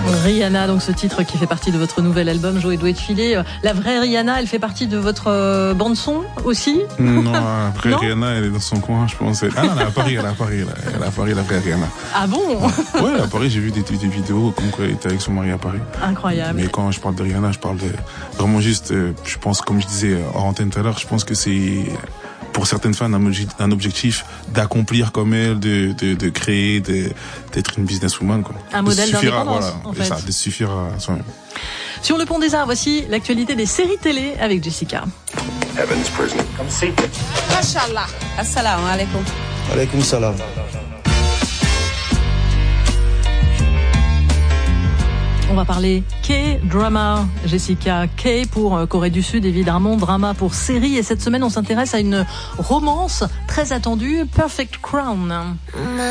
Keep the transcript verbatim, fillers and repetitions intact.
Rihanna, donc ce titre qui fait partie de votre nouvel album, Joe et Doué de Filet. La vraie Rihanna, elle fait partie de votre euh, bande-son aussi? Non, la vraie non Rihanna, elle est dans son coin, je pense. Ah non, elle est à Paris, elle est à Paris, elle est à Paris, la vraie Rihanna. Ah bon? Ouais, à Paris, j'ai vu des, des vidéos comme quoi elle était avec son mari à Paris. Incroyable. Mais quand je parle de Rihanna, je parle de vraiment juste, euh, je pense, comme je disais en antenne tout à l'heure, je pense que c'est pour certaines fans un objectif d'accomplir comme elle, de, de, de créer, de, d'être une businesswoman, quoi. Un modèle d'indépendance, voilà, en fait. Ça, de suffire à soi-même. Sur le pont des Arts, voici l'actualité des séries télé avec Jessica. Heaven's Prison. Come see. Mashallah. Assalamu alaikum. Alaikum salam. On va parler K-drama, Jessica. K pour Corée du Sud, évidemment, drama pour série. Et cette semaine, on s'intéresse à une romance très attendue, Perfect Crown.